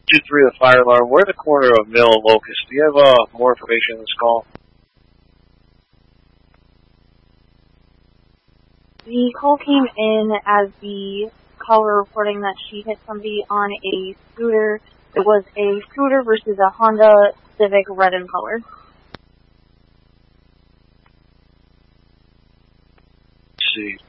2-3 the fire alarm. We're at the corner of Mill and Locust. Do you have more information on this call? The call came in as the caller reporting that she hit somebody on a scooter. It was a scooter versus a Honda Civic red in color. Let's see.